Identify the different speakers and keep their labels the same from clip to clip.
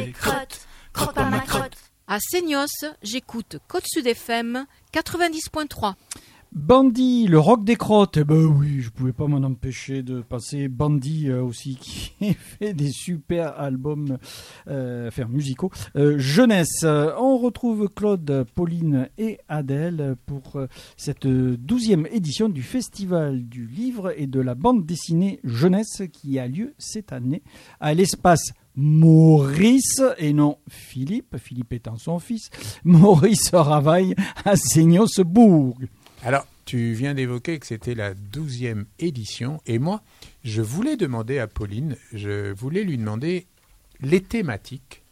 Speaker 1: Crotte, crotte pas ma crotte.
Speaker 2: À Seignos, j'écoute Côte Sud FM 90.3.
Speaker 3: Bandy, le rock des crottes. Oui, je pouvais pas m'en empêcher de passer Bandy aussi, qui fait des super albums musicaux. Jeunesse, on retrouve Claude, Pauline et Adèle pour cette 12e édition du Festival du livre et de la bande dessinée Jeunesse qui a lieu cette année à l'espace Maurice et non Philippe étant son fils, Maurice Ravaille à Seignos-Bourg.
Speaker 4: Alors, tu viens d'évoquer que c'était la 12e édition et moi, je voulais demander à Pauline, je voulais lui demander les thématiques,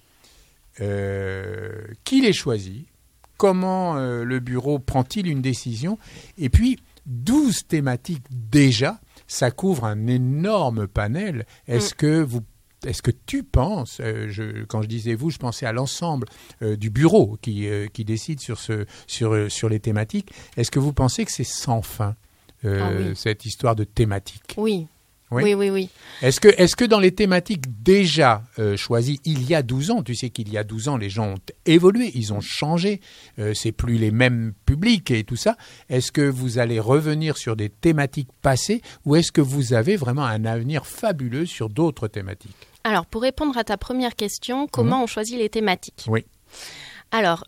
Speaker 4: qui les choisit, comment le bureau prend-il une décision et puis 12 thématiques déjà, ça couvre un énorme panel. Est-ce que tu penses, quand je disais vous, je pensais à l'ensemble du bureau qui décide sur les thématiques. Est-ce que vous pensez que c'est sans fin,
Speaker 5: oui.
Speaker 4: cette histoire de thématiques ?
Speaker 5: Oui.
Speaker 4: Oui.
Speaker 5: Oui.
Speaker 4: Est-ce que dans les thématiques déjà choisies il y a 12 ans, tu sais qu'il y a 12 ans, les gens ont évolué, ils ont changé, c'est plus les mêmes publics et tout ça. Est-ce que vous allez revenir sur des thématiques passées ou est-ce que vous avez vraiment un avenir fabuleux sur d'autres thématiques ?
Speaker 5: Alors, pour répondre à ta première question, comment on choisit les thématiques ?
Speaker 4: Oui.
Speaker 5: Alors,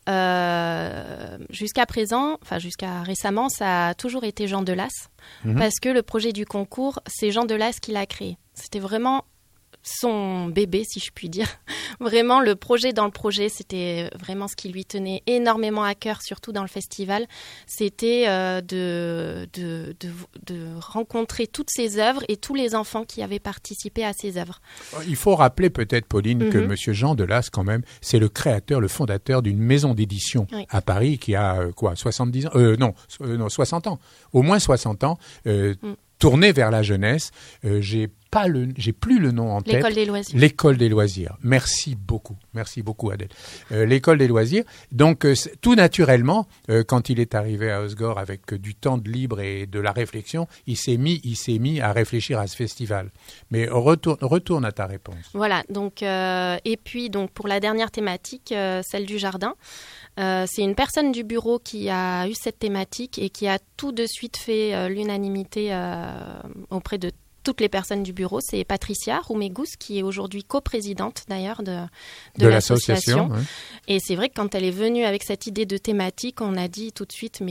Speaker 5: jusqu'à récemment, ça a toujours été Jean Delas, parce que le projet du concours, c'est Jean Delas qui l'a créé. C'était vraiment son bébé, si je puis dire. Vraiment, le projet dans le projet, c'était vraiment ce qui lui tenait énormément à cœur, surtout dans le festival. C'était de rencontrer toutes ces œuvres et tous les enfants qui avaient participé à ces œuvres.
Speaker 4: Il faut rappeler peut-être, Pauline, que M. Jean Delas, quand même, c'est le créateur, le fondateur d'une maison d'édition à Paris qui a 70 ans, 60 ans, au moins 60 ans, tournée vers la jeunesse. J'ai plus le nom en tête.
Speaker 5: L'école des loisirs.
Speaker 4: L'école des loisirs. Merci beaucoup Adèle. L'école des loisirs. Donc tout naturellement, quand il est arrivé à Osgore avec du temps de libre et de la réflexion, il s'est mis à réfléchir à ce festival. Mais retourne à ta réponse.
Speaker 5: Voilà. Donc et puis donc pour la dernière thématique, celle du jardin. C'est une personne du bureau qui a eu cette thématique et qui a tout de suite fait l'unanimité auprès de toutes les personnes du bureau. C'est Patricia Roumégous qui est aujourd'hui coprésidente d'ailleurs de l'association.
Speaker 4: Ouais.
Speaker 5: Et c'est vrai que quand elle est venue avec cette idée de thématique, on a dit tout de suite